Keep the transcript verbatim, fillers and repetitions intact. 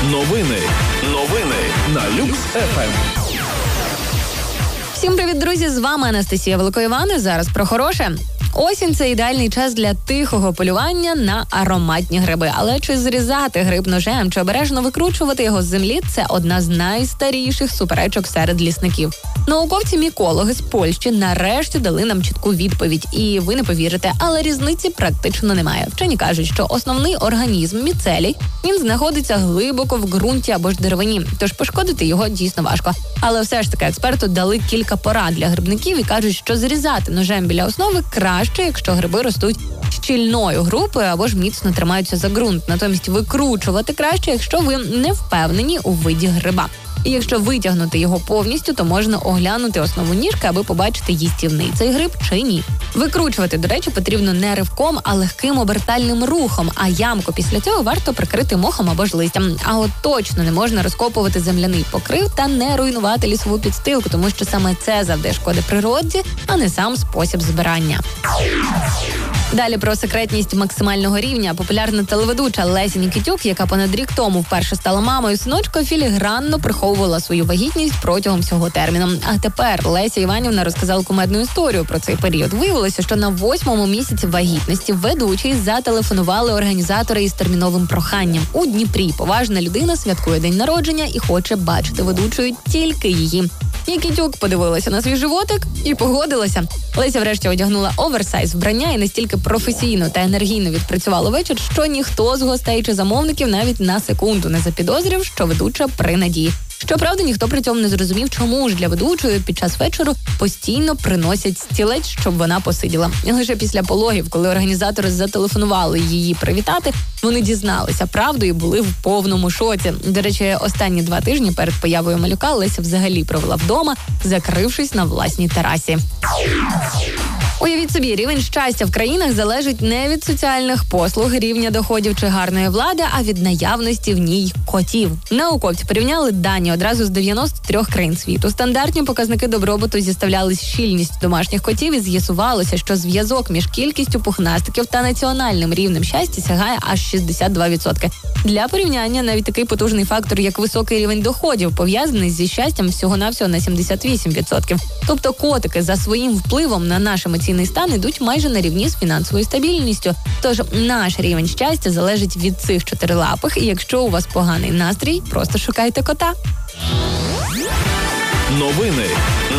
Новини. Новини на Люкс еф ем. Всім привіт, друзі! З вами Анастасія Великоївана. Зараз про хороше. Осінь – це ідеальний час для тихого полювання на ароматні гриби. Але чи зрізати гриб ножем, чи обережно викручувати його з землі – це одна з найстаріших суперечок серед лісників. Науковці-мікологи з Польщі нарешті дали нам чітку відповідь. І ви не повірите, але різниці практично немає. Вчені кажуть, що основний організм міцелій, він знаходиться глибоко в ґрунті або ж деревині, тож пошкодити його дійсно важко. Але все ж таки експерти дали кілька порад для грибників і кажуть, що зрізати ножем біля основи краще, якщо гриби ростуть щільною групою або ж міцно тримаються за ґрунт. Натомість викручувати краще, якщо ви не впевнені у виді гриба. І якщо витягнути його повністю, то можна оглянути основу ніжки, аби побачити, їстівний цей гриб чи ні. Викручувати, до речі, потрібно не ривком, а легким обертальним рухом, а ямку після цього варто прикрити мохом або ж листям. А от точно не можна розкопувати земляний покрив та не руйнувати лісову підстилку, тому що саме це завдає шкоди природі, а не сам спосіб збирання. Далі про секретність максимального рівня. Популярна телеведуча Леся Нікітюк, яка понад рік тому вперше стала мамою синочка, філігранно приховувала свою вагітність протягом всього терміну. А тепер Леся Іванівна розказала кумедну історію про цей період. Виявилося, що на восьмому місяці вагітності ведучій зателефонували організатори із терміновим проханням. У Дніпрі поважна людина святкує день народження і хоче бачити ведучою тільки її. Нікітюк подивилася на свій животик і погодилася. Леся врешті одягнула оверсайз вбрання і настільки професійно та енергійно відпрацювала вечір, що ніхто з гостей чи замовників навіть на секунду не запідозрив, що ведуча при надії. Щоправда, ніхто при цьому не зрозумів, чому ж для ведучої під час вечору постійно приносять стілець, щоб вона посиділа. І лише після пологів, коли організатори зателефонували її привітати, вони дізналися правду і були в повному шоці. До речі, останні два тижні перед появою малюка Леся взагалі провела вдома, закрившись на власній терасі. Уявіть собі, рівень щастя в країнах залежить не від соціальних послуг, рівня доходів чи гарної влади, а від наявності в ній котів. Науковці порівняли дані одразу з дев'яноста трьох країн світу. Стандартні показники добробуту зіставляли щільність домашніх котів і з'ясувалося, що зв'язок між кількістю пухнастиків та національним рівнем щастя сягає аж шістдесят два відсотки. Для порівняння навіть такий потужний фактор, як високий рівень доходів, пов'язаний зі щастям всього-навсього на сімдесят вісім відсотків. Тобто котики за своїм впливом на наш емоційний стан ідуть майже на рівні з фінансовою стабільністю. Тож наш рівень щастя залежить від цих чотирилапих, і якщо у вас поганий настрій, просто шукайте кота. Новини